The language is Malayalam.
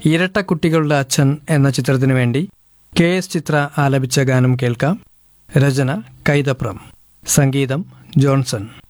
ഇരട്ടക്കുട്ടികളുടെ അച്ഛൻ എന്ന ചിത്രത്തിനു വേണ്ടി KS ചിത്ര ആലപിച്ച ഗാനം കേൾക്കാം. രചന കൈതപ്രം, സംഗീതം ജോൺസൺ.